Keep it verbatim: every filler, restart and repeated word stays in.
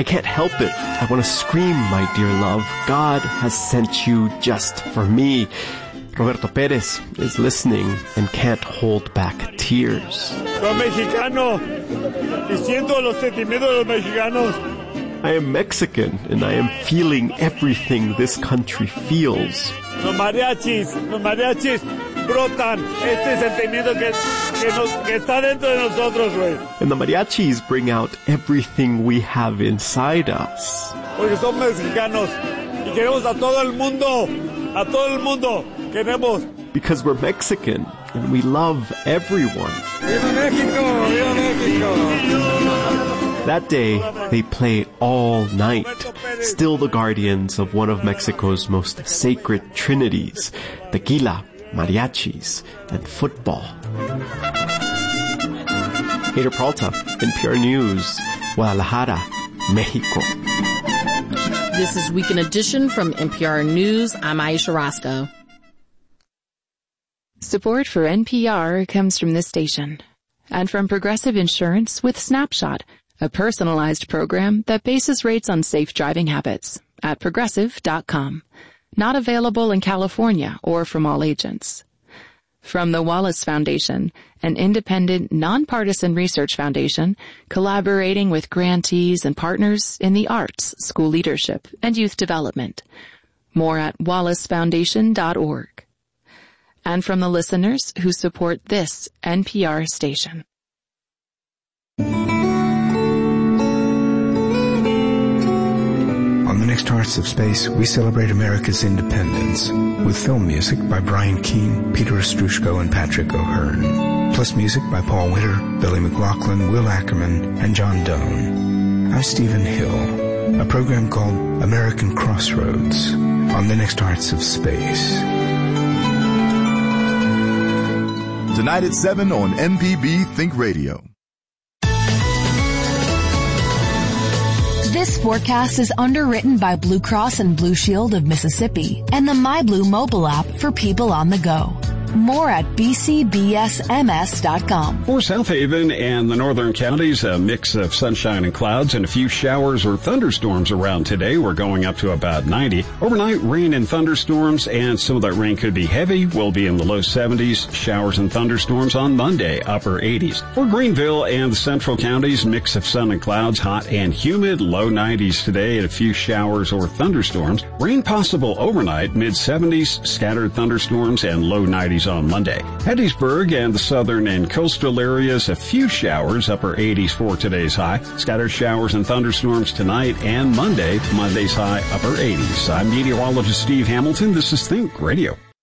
can't help it. I want to scream, my dear love. God has sent you just for me. Roberto Perez is listening and can't hold back tears. Soy mexicano y siento los sentimientos de los mexicanos. I am Mexican and I am feeling everything this country feels. Los mariachis, los mariachis brotan este sentimiento que, que, nos, que está dentro de nosotros, güey. And the mariachis bring out everything we have inside us. Porque son mexicanos y queremos a todo el mundo, a todo el mundo queremos. Because we're Mexican and we love everyone. ¡Viva México! ¡Viva México! That day, they play all night, still the guardians of one of Mexico's most sacred trinities, tequila, mariachis, and football. Hader Peralta, N P R News, Guadalajara, Mexico. This is Weekend Edition from N P R News. I'm Aisha Roscoe. Support for N P R comes from this station and from Progressive Insurance with Snapshot, a personalized program that bases rates on safe driving habits at progressive dot com. Not available in California or from all agents. From the Wallace Foundation, an independent, nonpartisan research foundation collaborating with grantees and partners in the arts, school leadership, and youth development. More at wallace foundation dot org. And from the listeners who support this N P R station. On the next Hearts of Space, we celebrate America's independence with film music by Brian Keane, Peter Ostroushko, and Patrick O'Hearn, plus music by Paul Winter, Billy McLaughlin, Will Ackerman, and John Doan. I'm Stephen Hill, a program called American Crossroads on the next Hearts of Space. Tonight at seven on M P B Think Radio. This forecast is underwritten by Blue Cross and Blue Shield of Mississippi and the MyBlue mobile app for people on the go. More at b c b s m s dot com. For South Haven and the northern counties, a mix of sunshine and clouds and a few showers or thunderstorms around today. We're going up to about ninety. Overnight, rain and thunderstorms, and some of that rain could be heavy. We'll be in the low seventies. Showers and thunderstorms on Monday, upper eighties. For Greenville and the central counties, mix of sun and clouds, hot and humid, low nineties today, and a few showers or thunderstorms. Rain possible overnight, mid seventies, scattered thunderstorms, and low nineties on Monday. Hattiesburg and the southern and coastal areas, a few showers, upper eighties for today's high. Scattered showers and thunderstorms tonight and Monday. Monday's high, upper eighties. I'm meteorologist Steve Hamilton. This is Think Radio.